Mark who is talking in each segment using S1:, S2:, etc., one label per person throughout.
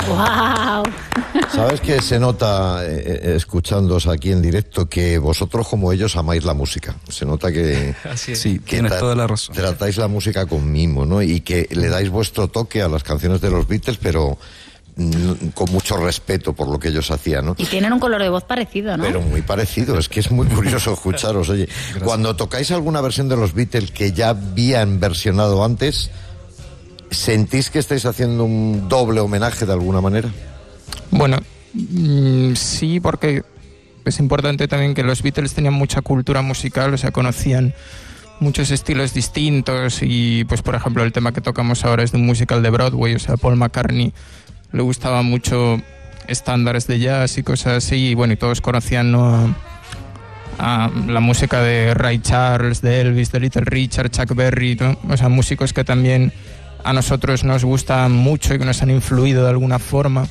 S1: ¡Wow!
S2: ¿Sabes que se nota, escuchándoos aquí en directo, que vosotros como ellos amáis la música? Se nota que...
S3: Así es.
S4: Sí, tienes toda la razón.
S2: Tratáis la música con mimo, ¿no? Y que le dais vuestro toque a las canciones de los Beatles, pero con mucho respeto por lo que ellos hacían, ¿no?
S1: Y tienen un color de voz parecido, ¿no?
S2: Pero muy parecido, es que es muy curioso escucharos. Oye,
S4: Gracias.
S2: cuando tocáis alguna versión de los Beatles que ya habían versionado antes, ¿sentís que estáis haciendo un doble homenaje de alguna manera?
S5: Bueno, sí, porque es importante también que los Beatles tenían mucha cultura musical, o sea, conocían muchos estilos distintos y, pues, por ejemplo, el tema que tocamos ahora es de un musical de Broadway, o sea, Paul McCartney le gustaba mucho estándares de jazz y cosas así, y bueno, y todos conocían, ¿no?, a la música de Ray Charles, de Elvis, de Little Richard, Chuck Berry, ¿no? O sea, músicos que también a nosotros nos gustan mucho y que nos han influido de alguna forma.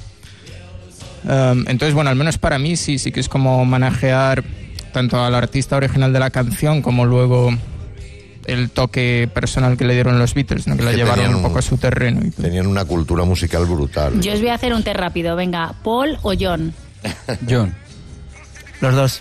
S5: Entonces, bueno, al menos para mí sí que es como homenajear tanto al artista original de la canción como luego el toque personal que le dieron los Beatles, ¿no? Que la llevaron un poco a su terreno. Y
S2: tenían una cultura musical brutal.
S1: Yo os voy a hacer un test rápido. Venga, ¿Paul o John?
S4: John.
S6: Los dos.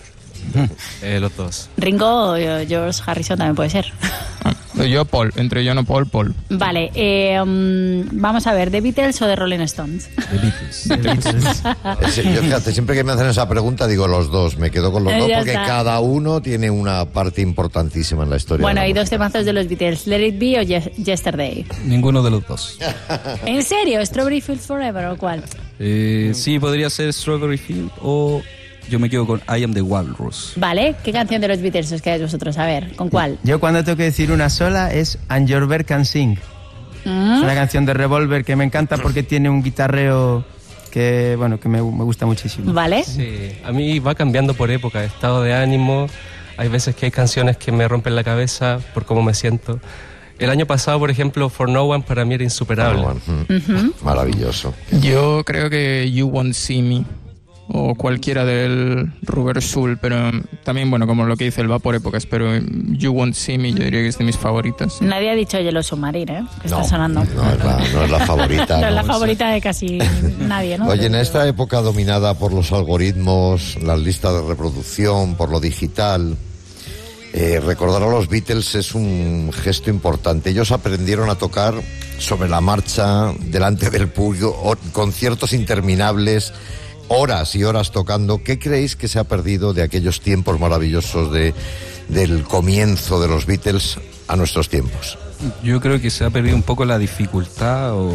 S3: Los dos.
S1: Ringo o George Harrison también puede ser.
S5: Yo Paul, entre John o Paul.
S1: Vale, vamos a ver, ¿de Beatles o de Rolling Stones?
S4: The Beatles.
S2: Yo, fíjate, siempre que me hacen esa pregunta digo los dos, me quedo con los dos
S1: Ya
S2: porque
S1: está.
S2: cada uno tiene una parte importantísima en la historia.
S1: Bueno,
S2: de la
S1: hay dos
S2: música.
S1: temazos de los Beatles, Let It Be o Yesterday.
S4: Ninguno de los dos.
S1: ¿En serio? ¿Strawberry Fields Forever o cuál?
S4: Sí, podría ser Strawberry Field o yo me quedo con I Am the Walrus.
S1: Vale, ¿qué canción de los Beatles os quedáis vosotros? A ver, ¿con cuál?
S6: Yo cuando tengo que decir una sola es And Your Bird Can Sing. Es una canción de Revolver que me encanta porque tiene un guitarreo que, bueno, que me gusta muchísimo.
S1: Vale.
S3: Sí, a mí va cambiando por época, estado de ánimo. Hay veces que hay canciones que me rompen la cabeza por cómo me siento. El año pasado, por ejemplo, For No One para mí era insuperable.
S2: Maravilloso.
S5: Yo creo que You Won't See Me o cualquiera del Rubber Soul, pero también, bueno, como lo que dice, él va por épocas, pero You Won't See Me yo diría que es de mis favoritas.
S1: Nadie ha dicho Yellow Submarine, ¿eh? Que está sonando.
S2: No es la favorita.
S1: No es la
S2: ¿no?
S1: favorita de casi nadie, ¿no?
S2: Oye, en esta época dominada por los algoritmos, las listas de reproducción, por lo digital, recordar a los Beatles es un gesto importante. Ellos aprendieron a tocar sobre la marcha, delante del público, conciertos interminables, horas y horas tocando. ¿Qué creéis que se ha perdido de aquellos tiempos maravillosos del comienzo de los Beatles a nuestros tiempos?
S4: Yo creo que se ha perdido un poco la dificultad o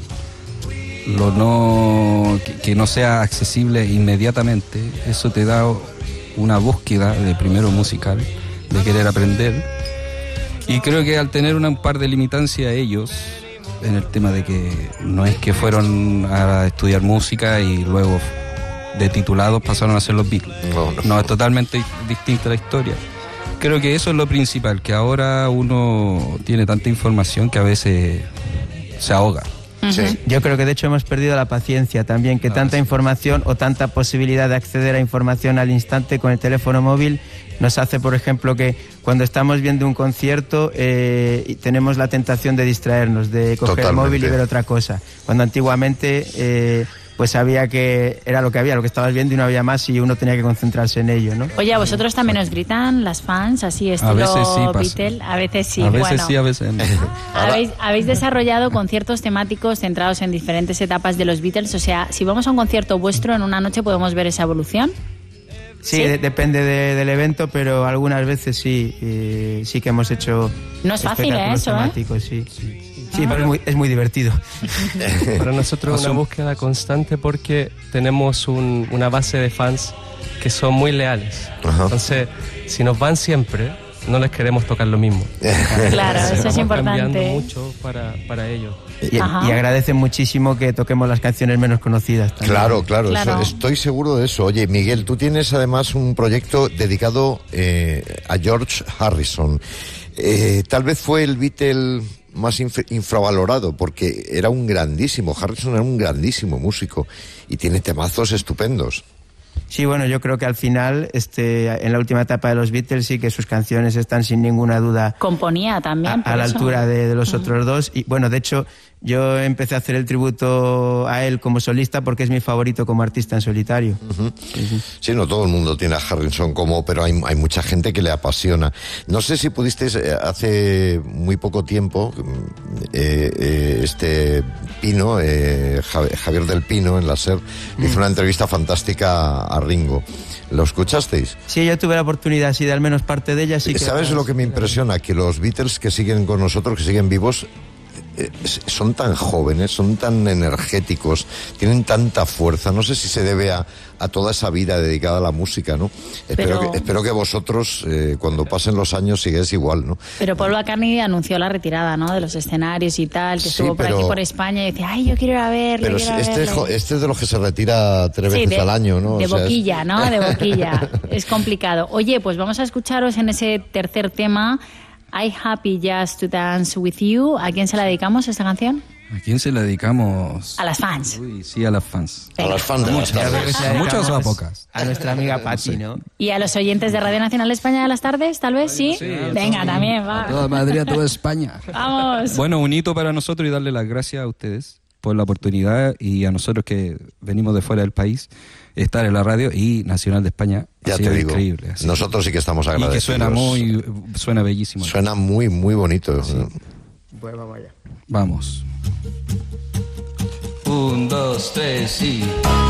S4: lo no que no sea accesible inmediatamente. Eso te da una búsqueda de primero musical, de querer aprender, y creo que al tener un par de limitancias ellos en el tema de que no es que fueron a estudiar música y luego de titulados pasaron a ser los Beatles. No, es totalmente distinta la historia. Creo que eso es lo principal, que ahora uno tiene tanta información que a veces se ahoga.
S2: Sí.
S6: Yo creo que de hecho hemos perdido la paciencia también, que tanta información o tanta posibilidad de acceder a información al instante con el teléfono móvil nos hace, por ejemplo, que cuando estamos viendo un concierto tenemos la tentación de distraernos, de coger el móvil y ver otra cosa. Cuando antiguamente pues había que era lo que había, lo que estabas viendo y no había más y uno tenía que concentrarse en ello, ¿no?
S1: Oye, ¿a vosotros también os gritan las fans así estilo
S4: veces sí pasa.
S1: Beatle? A veces sí,
S4: A veces
S1: bueno.
S4: sí, a veces no.
S1: Habéis desarrollado conciertos temáticos centrados en diferentes etapas de los Beatles, o sea, si vamos a un concierto vuestro en una noche podemos ver esa evolución.
S6: Sí,
S1: ¿Sí?
S6: Depende del evento, pero algunas veces sí, sí que hemos hecho
S1: No es fácil,
S6: espectáculos
S1: eso,
S6: temáticos, sí. Sí, pero es muy divertido.
S3: Para nosotros es una búsqueda constante porque tenemos una base de fans que son muy leales.
S2: Ajá.
S3: Entonces, si nos van siempre, no les queremos tocar lo mismo.
S1: Claro, eso es
S3: Estamos
S1: importante.
S3: cambiando mucho para ellos.
S6: Y
S1: Ajá.
S6: agradecen muchísimo que toquemos las canciones menos conocidas también.
S2: Claro,
S1: Claro.
S2: estoy seguro de eso. Oye, Miguel, tú tienes además un proyecto dedicado a George Harrison. Tal vez fue el Beatle más infravalorado, porque era un grandísimo, Harrison era un grandísimo músico y tiene temazos estupendos.
S6: Sí, bueno, yo creo que al final, en la última etapa de los Beatles, sí que sus canciones están sin ninguna duda
S1: componía también
S6: a la altura de los otros dos. Y bueno, de hecho, yo empecé a hacer el tributo a él como solista porque es mi favorito como artista en solitario.
S2: Sí, no todo el mundo tiene a Harrison pero hay mucha gente que le apasiona. No sé si pudisteis hace muy poco tiempo, Pino, Javier del Pino en la SER, hizo una entrevista fantástica a Ringo. ¿Lo escuchasteis?
S6: Sí, yo tuve la oportunidad, sí, de al menos parte de ella. Sí.
S2: ¿Sabes lo que me impresiona? Que los Beatles que siguen con nosotros, que siguen vivos, son tan jóvenes, son tan energéticos, tienen tanta fuerza. No sé si se debe a toda esa vida dedicada a la música, ¿no? Espero que vosotros, cuando pasen los años, sigáis igual, ¿no?
S1: Pero Paul McCartney anunció la retirada, ¿no? De los escenarios y tal, que estuvo por aquí por España y decía, ay, yo quiero ir a verle.
S2: Pero este es de los que se retira 3 veces al año, ¿no?
S1: De boquilla, ¿no? De boquilla. Es complicado. Oye, pues vamos a escucharos en ese tercer tema, I'm Happy Just to Dance With You. ¿A quién se la dedicamos esta canción?
S4: ¿A quién se la dedicamos?
S1: A las fans.
S4: Uy, sí, a las fans.
S2: A las fans de las tardes.
S6: Muchas o a pocas. A nuestra amiga Pati, ¿no?
S1: ¿Y a los oyentes de Radio Nacional España de las tardes, tal vez? Sí. Venga, también, va.
S4: A toda Madrid, a toda España.
S1: Vamos.
S4: Bueno, un hito para nosotros y darle las gracias a ustedes por la oportunidad y a nosotros que venimos de fuera del país, estar en la radio y Nacional de España.
S2: Ya te digo,
S4: increíble.
S2: nosotros sí que estamos agradecidos.
S4: Y que suena bellísimo.
S2: Suena muy, muy bonito.
S6: Sí. Pues vamos allá.
S4: Vamos. 1, 2, 3 y...